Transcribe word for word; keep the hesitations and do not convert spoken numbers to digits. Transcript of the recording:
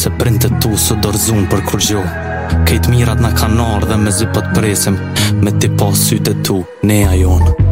se printet tu së dorëzun për kur gjo. Kejt mirat na kanë ardhe me zi po t'presim, me ti pas sytë tu, neja jonë.